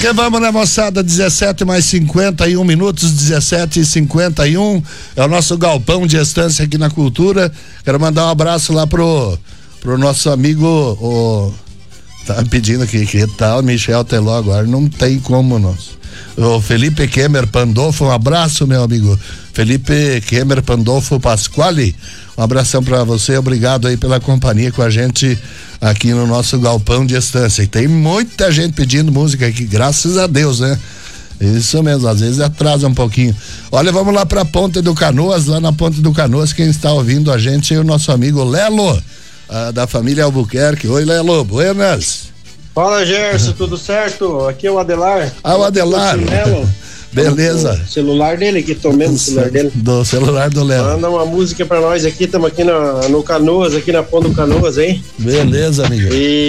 que vamos, né, moçada? 17 mais 51 minutos, 17h51. É o nosso galpão de estância aqui na Cultura. Quero mandar um abraço lá pro nosso amigo, tá pedindo aqui, que tal Michel Teló agora? Não tem como, nós. O Felipe Kemer Pandolfo, um abraço, meu amigo. Felipe Kemer Pandolfo Pasquale, um abração pra você, obrigado aí pela companhia com a gente aqui no nosso galpão de estância. E tem muita gente pedindo música aqui, graças a Deus, né? Isso mesmo, às vezes atrasa um pouquinho. Olha, vamos lá pra Ponte do Canoas, lá na Ponte do Canoas, quem está ouvindo a gente é o nosso amigo Lelo, da família Albuquerque. Oi, Lelo, buenas. Fala, Gerson, tudo certo? Aqui é o Adelar. Ah, o Adelar. Beleza. O celular dele, aqui tomando o celular dele. Do celular do Léo. Manda uma música pra nós aqui, estamos aqui no Canoas, aqui na Ponta do Canoas, hein? Beleza, amigo.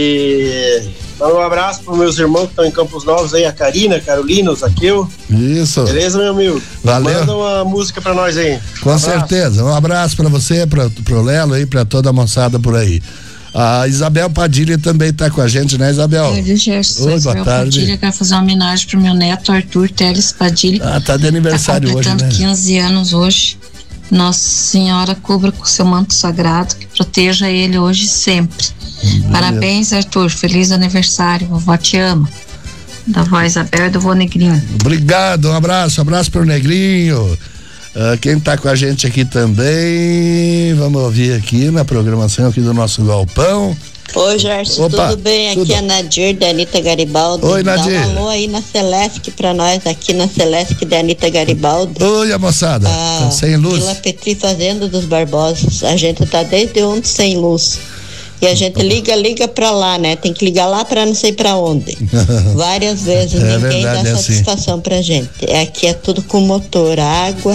E manda um abraço pros meus irmãos que estão em Campos Novos aí, a Karina, a Carolina, o Zaqueu. Isso. Beleza, meu amigo? Valeu. Manda uma música pra nós aí. Com certeza. Um abraço pra você, pro Lelo aí, pra toda a moçada por aí. A Isabel Padilha também tá com a gente, né, Isabel? Oi, Gerson. Oi, boa tarde. Padilha, quero fazer uma homenagem pro meu neto Arthur Teles Padilha. Ah, tá de aniversário tá hoje, né? 15 anos hoje. Nossa Senhora cubra com seu manto sagrado, que proteja ele hoje e sempre. Parabéns, Arthur. Feliz aniversário. Vovó te ama. Da vó Isabel e do vô Negrinho. Obrigado, um abraço pro Negrinho. Quem tá com a gente aqui também, vamos ouvir aqui na programação aqui do nosso galpão. Oi, Gerson, tudo bem? Aqui é a Nadir, da Anitta Garibaldi. Oi, Nadir. Dá um alô aí na Celeste pra nós, aqui na Celeste da Anitta Garibaldi. Oi, a moçada, tá sem luz. Vila Petri, Fazenda dos Barbosas. A gente tá desde ontem sem luz. E a gente liga pra lá, né? Tem que ligar lá pra não sei pra onde. Várias vezes, ninguém dá satisfação assim pra gente. Aqui é tudo com motor, água,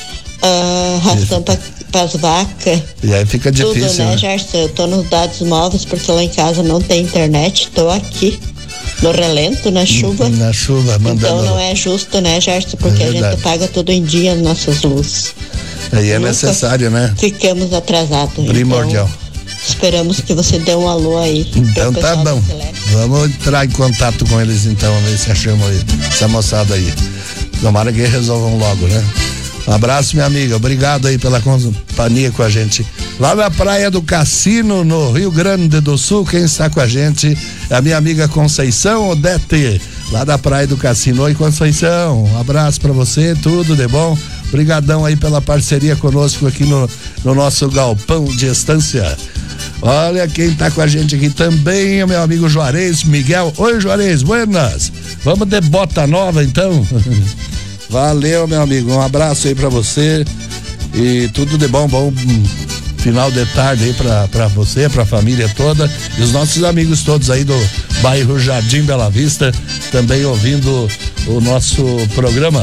ração pras vacas. E aí fica difícil, tudo, né, Gerson? Eu tô nos dados móveis porque lá em casa não tem internet, tô aqui no relento, na chuva. Na chuva, mandando. Então não é justo, né, Gerson? Porque a gente paga todo em dia as nossas luzes. Aí é necessário, né? Ficamos atrasados. Primordial. Então, esperamos que você dê um alô aí. Então tá bom. Vamos entrar em contato com eles então, ver se achamos aí, essa moçada aí. Tomara que resolvam logo, né? Um abraço, minha amiga. Obrigado aí pela companhia com a gente. Lá na Praia do Cassino, no Rio Grande do Sul, quem está com a gente é a minha amiga Conceição Odete, lá da Praia do Cassino. Oi, Conceição. Um abraço pra você, tudo de bom. Obrigadão aí pela parceria conosco aqui no nosso galpão de estância. Olha quem tá com a gente aqui também, é meu amigo Juarez Miguel. Oi, Juarez, buenas. Vamos de bota nova, então? Valeu, meu amigo, um abraço aí pra você e tudo de bom final de tarde aí pra você, pra família toda e os nossos amigos todos aí do bairro Jardim Bela Vista também ouvindo o nosso programa.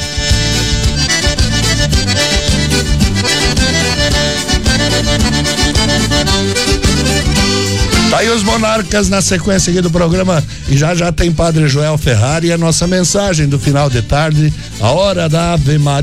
Tá aí os Monarcas na sequência aqui do programa e já tem Padre Joel Ferrari e a nossa mensagem do final de tarde, a hora da Ave Maria.